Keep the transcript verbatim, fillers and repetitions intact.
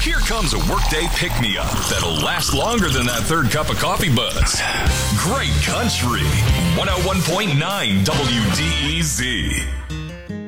Here comes a workday pick-me-up that'll last longer than that third cup of coffee buzz. Great Country, one oh one point nine W D E Z.